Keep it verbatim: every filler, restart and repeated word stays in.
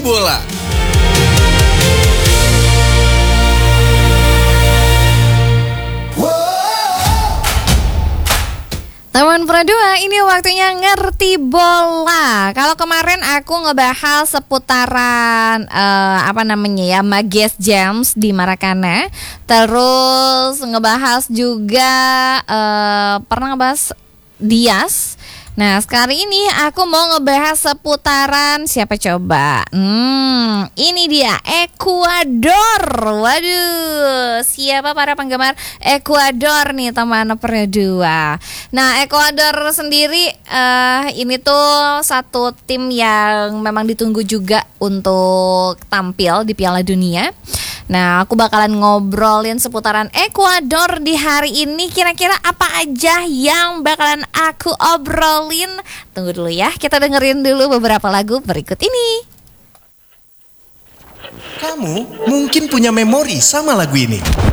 Ngerti Bola. Teman Pro dua, ini waktunya Ngerti Bola. Kalau kemarin aku ngebahas seputaran uh, apa namanya ya, Mages James di Maracana. Terus ngebahas juga uh, pernah ngebahas Dias. Nah, sekarang ini aku mau ngebahas seputaran siapa coba? Hmm, ini dia Ekuador. Waduh, siapa para penggemar Ekuador nih teman Pro dua? Nah, Ekuador sendiri uh, ini tuh satu tim yang memang ditunggu juga untuk tampil di Piala Dunia. Nah, aku bakalan ngobrolin seputaran Ekuador di hari ini. Kira-kira apa aja yang bakalan aku obrolin? Tunggu dulu ya, kita dengerin dulu beberapa lagu berikut ini. Kamu mungkin punya memori sama lagu ini.